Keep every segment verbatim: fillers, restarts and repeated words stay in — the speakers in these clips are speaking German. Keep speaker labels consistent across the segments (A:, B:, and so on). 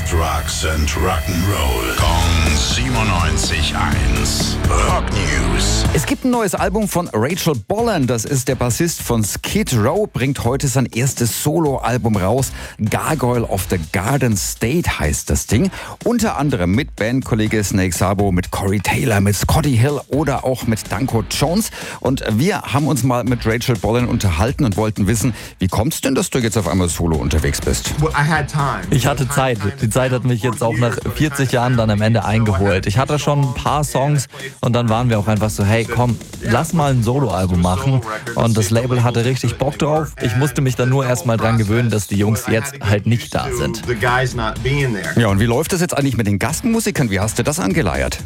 A: Drugs and Rock'n'Roll. Kong siebenundneunzig Komma eins. Rock News.
B: Es gibt ein neues Album von Rachel Bolland. Das ist der Bassist von Skid Row. Bringt heute sein erstes Soloalbum raus. Gargoyle of the Garden State heißt das Ding. Unter anderem mit Bandkollege Snake Sabo, mit Corey Taylor, mit Scotty Hill oder auch mit Danko Jones. Und wir haben uns mal mit Rachel Bolland unterhalten und wollten wissen, wie kommt's denn, dass du jetzt auf einmal solo unterwegs bist?
C: Ich hatte Zeit. Die Zeit hat mich jetzt auch nach vierzig Jahren dann am Ende eingeholt. Ich hatte schon ein paar Songs und dann waren wir auch einfach so, hey komm, lass mal ein Soloalbum machen. Und das Label hatte richtig Bock drauf. Ich musste mich dann nur erstmal dran gewöhnen, dass die Jungs jetzt halt nicht da sind.
B: Ja, und wie läuft das jetzt eigentlich mit den Gastmusikern? Wie hast du das angeleiert?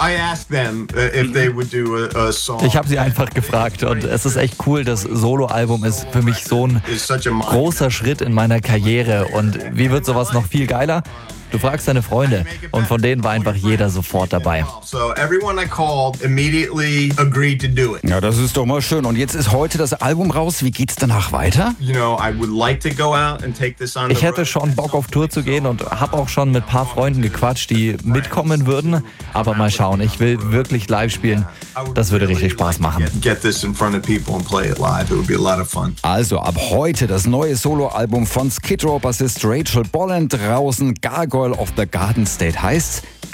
C: Ich habe sie einfach gefragt und es ist echt cool. Das Soloalbum ist für mich so ein großer Schritt in meiner Karriere. Und wie wird sowas noch viel geiler? Du fragst deine Freunde und von denen war einfach jeder sofort dabei.
B: Ja, das ist doch mal schön. Und jetzt ist heute das Album raus. Wie geht's danach weiter?
C: Ich hätte schon Bock auf Tour zu gehen und habe auch schon mit ein paar Freunden gequatscht, die mitkommen würden. Aber mal schauen, ich will wirklich live spielen. Das würde richtig Spaß machen.
B: Also ab heute das neue Soloalbum von Skid Row Bassist Rachel Bolland draußen. Gargoyle of the Garden State heißt.